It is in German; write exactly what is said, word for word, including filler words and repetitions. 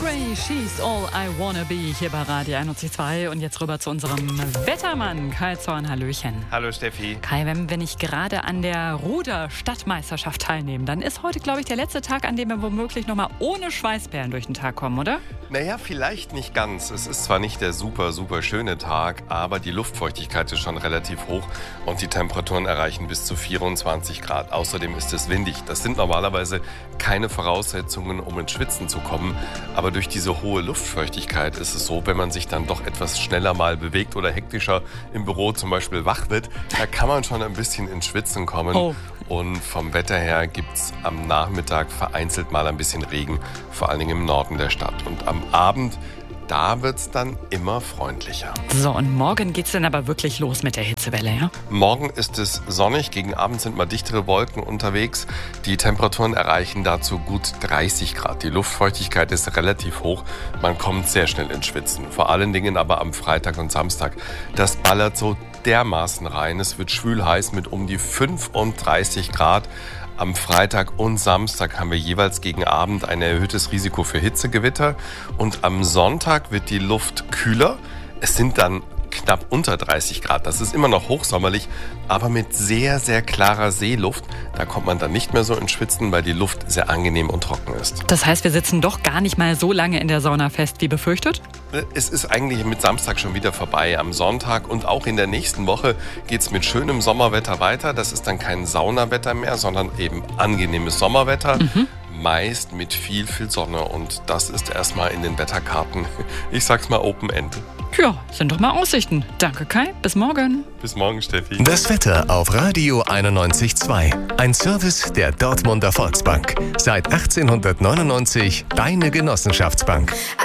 Gray, she's all I wanna be, hier bei Radio einundneunzig Komma zwei. Und jetzt rüber zu unserem Wettermann, Kai Zorn. Hallöchen. Hallo Steffi. Kai, wenn wir nicht gerade an der Ruder-Stadtmeisterschaft teilnehmen, dann ist heute, glaube ich, der letzte Tag, an dem wir womöglich nochmal ohne Schweißperlen durch den Tag kommen, oder? Naja, vielleicht nicht ganz. Es ist zwar nicht der super, super schöne Tag, aber die Luftfeuchtigkeit ist schon relativ hoch und die Temperaturen erreichen bis zu vierundzwanzig Grad. Außerdem ist es windig. Das sind normalerweise keine Voraussetzungen, um ins Schwitzen zu kommen. Aber durch diese hohe Luftfeuchtigkeit ist es so, wenn man sich dann doch etwas schneller mal bewegt oder hektischer im Büro zum Beispiel wach wird, da kann man schon ein bisschen ins Schwitzen kommen. Oh. Und vom Wetter her gibt es am Nachmittag vereinzelt mal ein bisschen Regen, vor allen Dingen im Norden der Stadt. Und am Abend, da wird es dann immer freundlicher. So, und morgen geht's dann aber wirklich los mit der Hitzewelle, ja? Morgen ist es sonnig, gegen Abend sind mal dichtere Wolken unterwegs. Die Temperaturen erreichen dazu gut dreißig Grad. Die Luftfeuchtigkeit ist relativ hoch, man kommt sehr schnell ins Schwitzen. Vor allen Dingen aber am Freitag und Samstag. Das ballert so dermaßen rein, es wird schwül heiß mit um die fünfunddreißig Grad. Am Freitag und Samstag haben wir jeweils gegen Abend ein erhöhtes Risiko für Hitzegewitter. Und am Sonntag wird die Luft kühler. Es sind dann knapp unter dreißig Grad. Das ist immer noch hochsommerlich, aber mit sehr, sehr klarer Seeluft. Da kommt man dann nicht mehr so ins Schwitzen, weil die Luft sehr angenehm und trocken ist. Das heißt, wir sitzen doch gar nicht mal so lange in der Sauna fest, wie befürchtet? Es ist eigentlich mit Samstag schon wieder vorbei. Am Sonntag und auch in der nächsten Woche geht es mit schönem Sommerwetter weiter. Das ist dann kein Saunawetter mehr, sondern eben angenehmes Sommerwetter. Mhm. Meist mit viel, viel Sonne. Und das ist erstmal in den Wetterkarten, ich sag's mal, Open End. Ja, sind doch mal Aussichten. Danke, Kai. Bis morgen. Bis morgen, Steffi. Das Wetter auf Radio einundneunzig Komma zwei. Ein Service der Dortmunder Volksbank. Seit achtzehnhundertneunundneunzig deine Genossenschaftsbank.